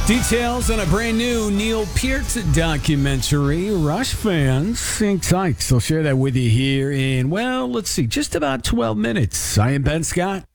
Details on a brand new Neil Peart documentary. Rush fans, think tight. I'll share that with you here in, well, let's see, just about 12 minutes. I am Ben Scott.